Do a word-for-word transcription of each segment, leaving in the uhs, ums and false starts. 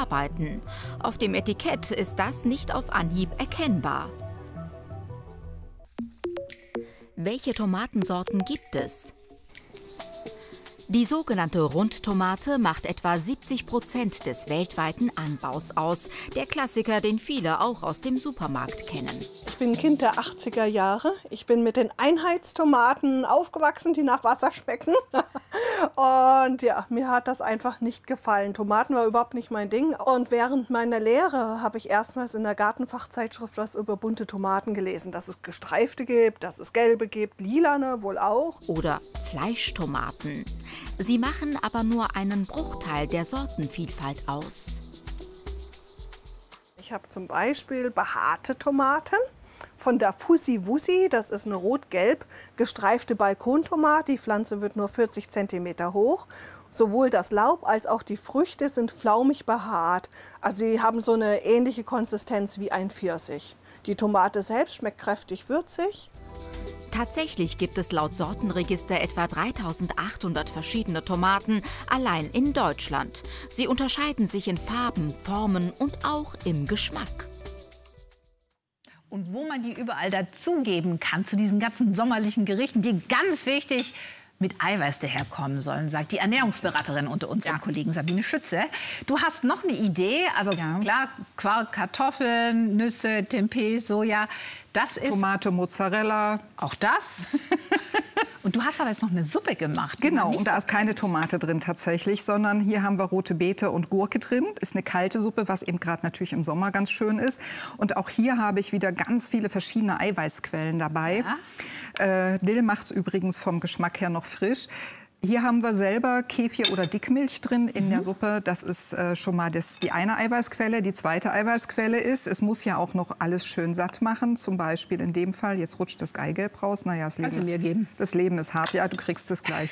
verarbeiten. Auf dem Etikett ist das nicht auf Anhieb erkennbar. Welche Tomatensorten gibt es? Die sogenannte Rundtomate macht etwa siebzig Prozent des weltweiten Anbaus aus. Der Klassiker, den viele auch aus dem Supermarkt kennen. Ich bin Kind der achtziger Jahre. Ich bin mit den Einheitstomaten aufgewachsen, die nach Wasser schmecken. Und ja, mir hat das einfach nicht gefallen. Tomaten war überhaupt nicht mein Ding. Und während meiner Lehre habe ich erstmals in der Gartenfachzeitschrift was über bunte Tomaten gelesen. Dass es gestreifte gibt, dass es gelbe gibt, lilane wohl auch. Oder Fleischtomaten. Sie machen aber nur einen Bruchteil der Sortenvielfalt aus. Ich habe zum Beispiel behaarte Tomaten von der Fussi Wussi. Das ist eine rot-gelb gestreifte Balkontomate. Die Pflanze wird nur vierzig Zentimeter hoch. Sowohl das Laub als auch die Früchte sind flaumig behaart. Also sie haben so eine ähnliche Konsistenz wie ein Pfirsich. Die Tomate selbst schmeckt kräftig würzig. Tatsächlich gibt es laut Sortenregister etwa dreitausendachthundert verschiedene Tomaten allein in Deutschland. Sie unterscheiden sich in Farben, Formen und auch im Geschmack. Und wo man die überall dazugeben kann zu diesen ganzen sommerlichen Gerichten, die ganz wichtig mit Eiweiß daherkommen sollen, sagt die Ernährungsberaterin unter unseren ja. Kollegen Sabine Schütze. Du hast noch eine Idee, also ja. klar, Quark, Kartoffeln, Nüsse, Tempeh, Soja, das ist... Tomate, Mozzarella. Auch das. Und du hast aber jetzt noch eine Suppe gemacht. Genau, und da ist keine Tomate drin tatsächlich, sondern hier haben wir rote Beete und Gurke drin. Ist eine kalte Suppe, was eben gerade natürlich im Sommer ganz schön ist. Und auch hier habe ich wieder ganz viele verschiedene Eiweißquellen dabei. Ja. Äh, Dill macht es übrigens vom Geschmack her noch frisch. Hier haben wir selber Kefir oder Dickmilch drin in mhm. der Suppe. Das ist äh, schon mal das, die eine Eiweißquelle. Die zweite Eiweißquelle ist, es muss ja auch noch alles schön satt machen. Zum Beispiel in dem Fall, jetzt rutscht das Eigelb raus. Naja, das Leben, Kannst du mir geben? Das Leben ist hart. Ja, du kriegst es gleich.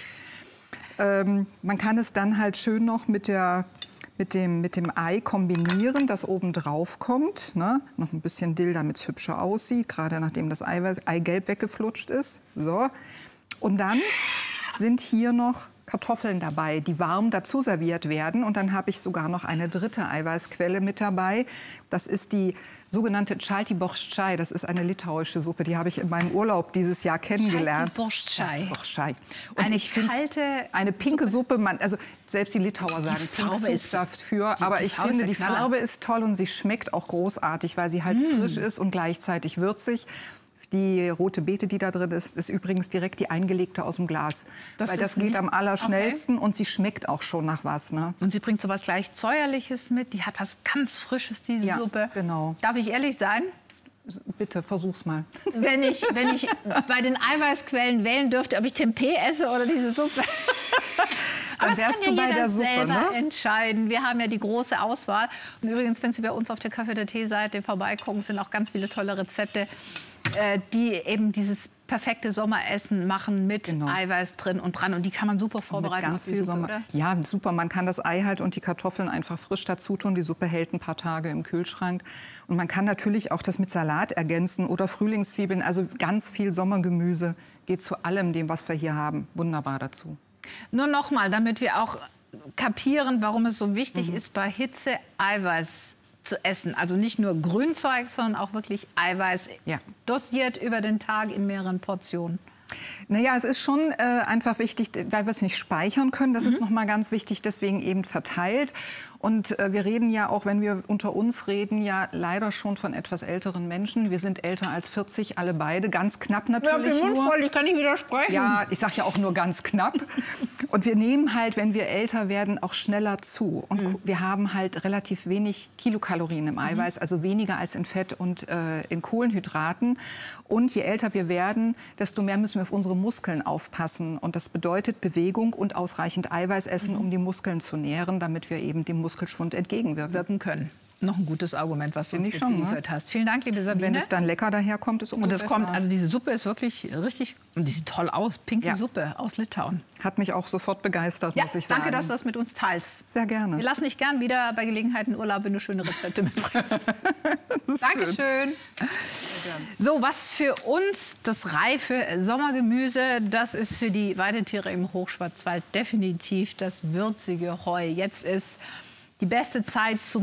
Ähm, man kann es dann halt schön noch mit der... Mit dem, mit dem Ei kombinieren, das oben drauf kommt. Ne? Noch ein bisschen Dill, damit es hübscher aussieht, gerade nachdem das Eiweiß, Eigelb weggeflutscht ist. So. Und dann sind hier noch Kartoffeln dabei, die warm dazu serviert werden. Und dann habe ich sogar noch eine dritte Eiweißquelle mit dabei. Das ist die sogenannte Chalti-Borschai. Das ist eine litauische Suppe. Die habe ich in meinem Urlaub dieses Jahr kennengelernt. Chalti-Borschai. Und eine ich kalte eine pinke Suppe. Suppe man, also selbst die Litauer sagen die Farbe ist dafür. Die, aber die ich Farbe finde, die Knaller. Farbe ist toll und sie schmeckt auch großartig, weil sie halt mm. frisch ist und gleichzeitig würzig. Die rote Beete, die da drin ist, ist übrigens direkt die eingelegte aus dem Glas. Das Weil das geht nicht am allerschnellsten okay. und sie schmeckt auch schon nach was. Ne? Und sie bringt so was leicht Säuerliches mit. Die hat was ganz Frisches, diese ja, Suppe. Genau. Darf ich ehrlich sein? Bitte, versuch's mal. Wenn ich, wenn ich bei den Eiweißquellen wählen dürfte, ob ich Tempeh esse oder diese Suppe. Aber dann wärst das kann du ja bei jeder der Suppe, selber ne? entscheiden. Wir haben ja die große Auswahl. Und übrigens, wenn Sie bei uns auf der Kaffee der Tee-Seite vorbeigucken, sind auch ganz viele tolle Rezepte, äh, die eben dieses perfekte Sommeressen machen mit genau. Eiweiß drin und dran. Und die kann man super vorbereiten. Mit ganz viel Suppe, Sommer. Oder? Ja, super. Man kann das Ei halt und die Kartoffeln einfach frisch dazu tun. Die Suppe hält ein paar Tage im Kühlschrank. Und man kann natürlich auch das mit Salat ergänzen oder Frühlingszwiebeln. Also ganz viel Sommergemüse geht zu allem dem, was wir hier haben. Wunderbar dazu. Nur noch mal, damit wir auch kapieren, warum es so wichtig mhm. ist, bei Hitze Eiweiß zu essen. Also nicht nur Grünzeug, sondern auch wirklich Eiweiß. Ja. Dosiert über den Tag in mehreren Portionen. Naja, es ist schon äh, einfach wichtig, weil wir es nicht speichern können. Das mhm. ist noch mal ganz wichtig, deswegen eben verteilt. Und äh, wir reden ja auch, wenn wir unter uns reden, ja leider schon von etwas älteren Menschen. Wir sind älter als vierzig, alle beide. Ganz knapp natürlich ja, ich bin nur. Voll, ich kann nicht widersprechen. Ja, ich sage ja auch nur ganz knapp. Und wir nehmen halt, wenn wir älter werden, auch schneller zu. Und mhm. wir haben halt relativ wenig Kilokalorien im Eiweiß, mhm. also weniger als in Fett und äh, in Kohlenhydraten. Und je älter wir werden, desto mehr müssen wir auf unsere Muskeln aufpassen. Und das bedeutet Bewegung und ausreichend Eiweiß essen, mhm. um die Muskeln zu nähren, damit wir eben dem Muskelschwund entgegenwirken wirken können. Noch ein gutes Argument, was du uns geliefert ne? hast. Vielen Dank, liebe Sabine. Wenn es dann lecker daherkommt, ist es Und das kommt, also diese Suppe ist wirklich richtig, und die sieht toll aus, pinke ja. Suppe aus Litauen. Hat mich auch sofort begeistert, ja, muss ich sagen. Danke, dass du das mit uns teilst. Sehr gerne. Wir lassen dich gern wieder bei Gelegenheit in Urlaub, wenn du schöne Rezepte mitbringst. Dankeschön. So, was für uns das reife Sommergemüse, das ist für die Weidetiere im Hochschwarzwald definitiv das würzige Heu. Jetzt ist die beste Zeit zum